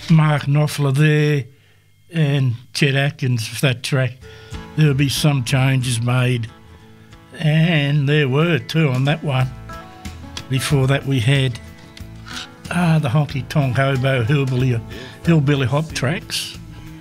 Mark Knopfler there and Chet Atkins for that track. There'll be some changes made, and there were too on that one. Before that we had the Honky Tonk Hobo Hillbilly Hop tracks.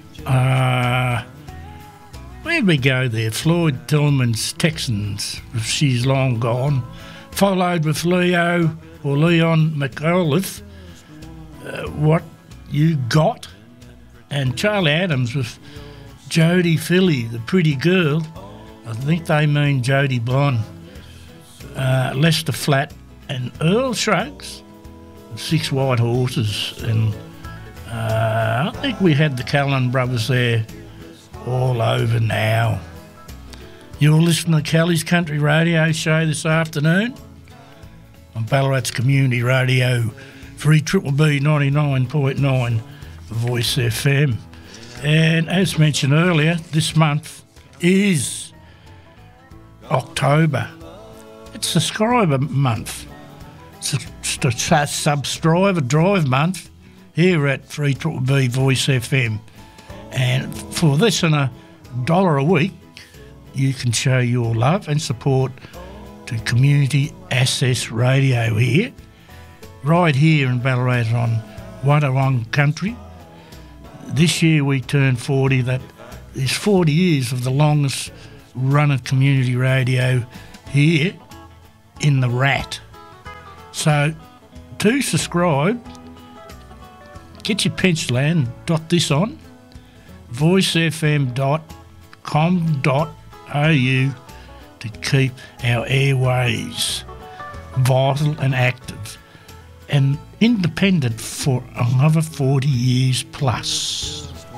Where'd we go there? Floyd Tillman's Texans, She's Long Gone, followed with Leon McAuliffe, What You Got, and Charlie Adams with Jodie Philly, the Pretty Girl. I think they mean Jodie Bond. Lester Flatt and Earl Shrugs, Six White Horses, and I think we had the Callan Brothers there. All over now. You're listening to Kelly's Country Radio Show this afternoon on Ballarat's Community Radio, 3BBB 99.9 Voice FM. And as mentioned earlier, this month is October. It's Subscriber month. Subscriber Drive month here at 3BBB Voice FM. And for this and $1 a week, you can show your love and support to Community Access Radio here, right here in Ballarat on Wadawong Country. This year we turned 40. That is 40 years of the longest run of community radio here in the Rat. So to subscribe, get your pencil and dot this on. voicefm.com.au to keep our airways vital and active and independent for another 40 years plus.